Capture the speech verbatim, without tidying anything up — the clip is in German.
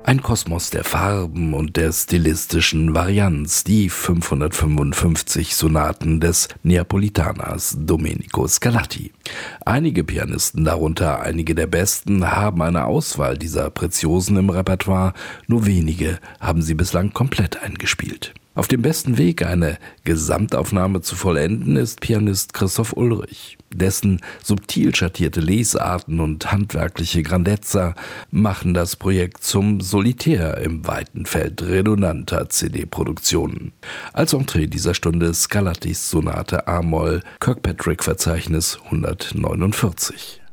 Ein Kosmos der Farben und der stilistischen Varianz, die fünfhundertfünfundfünfzig Sonaten des Neapolitaners Domenico Scarlatti. Einige Pianisten, darunter einige der besten, haben eine Auswahl dieser Preziosen im Repertoire, nur wenige haben sie bislang komplett eingespielt. Auf dem besten Weg, eine Gesamtaufnahme zu vollenden, ist Pianist Christoph Ullrich. Dessen subtil schattierte Lesarten und handwerkliche Grandezza machen das Projekt zum Solitär im weiten Feld redundanter C D-Produktionen. Als Entree dieser Stunde Scarlattis Sonate a-Moll, Kirkpatrick-Verzeichnis hundertneunundvierzig.